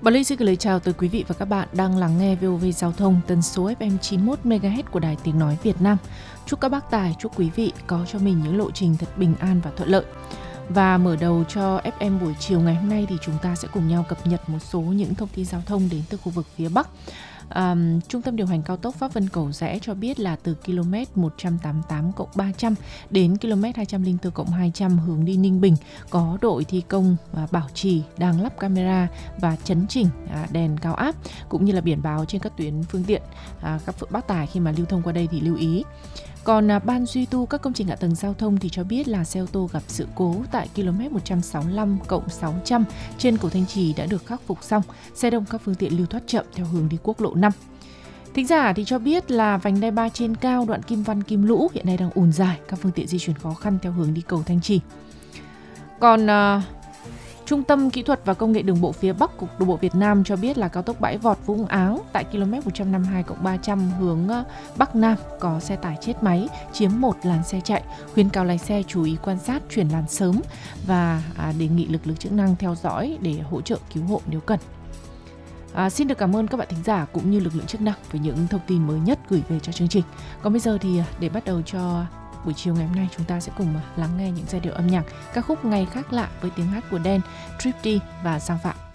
Bảo Linh xin gửi lời chào tới quý vị và các bạn đang lắng nghe VOV Giao thông tần số FM 91 MHz của Đài Tiếng nói Việt Nam. Chúc các bác tài, chúc quý vị có cho mình những lộ trình thật bình an và thuận lợi. Và mở đầu cho FM buổi chiều ngày hôm nay thì chúng ta sẽ cùng nhau cập nhật một số những thông tin giao thông đến từ khu vực phía Bắc. Trung tâm điều hành cao tốc Pháp Vân Cầu Giẽ cho biết là từ km 188+300 đến km 204+200 hướng đi Ninh Bình có đội thi công bảo trì đang lắp camera và chấn chỉnh đèn cao áp cũng như là biển báo trên các tuyến phương tiện. Các bác tài khi mà lưu thông qua đây thì lưu ý. Còn Ban duy tu các công trình hạ tầng giao thông thì cho biết là xe ô tô gặp sự cố tại km 165+600 trên cầu Thanh Trì đã được khắc phục xong. Xe đông các phương tiện lưu thoát chậm theo hướng đi quốc lộ 5. Thính giả thì cho biết là vành đai 3 trên cao đoạn Kim Văn Kim Lũ hiện nay đang ùn dài, các phương tiện di chuyển khó khăn theo hướng đi cầu Thanh Trì. Còn Trung tâm Kỹ thuật và Công nghệ Đường bộ phía Bắc Cục Đường bộ Việt Nam cho biết là cao tốc Bãi Vọt Vũng Áng tại km 152+300 hướng Bắc Nam có xe tải chết máy chiếm một làn xe chạy, khuyến cáo lái xe chú ý quan sát chuyển làn sớm và đề nghị lực lượng chức năng theo dõi để hỗ trợ cứu hộ nếu cần. Xin được cảm ơn các bạn thính giả cũng như lực lượng chức năng với những thông tin mới nhất gửi về cho chương trình. Còn bây giờ thì để bắt đầu cho buổi chiều ngày hôm nay, chúng ta sẽ cùng lắng nghe những giai điệu âm nhạc, ca khúc Ngày Khác Lạ với tiếng hát của Đen, Trip D và Sang Phạm.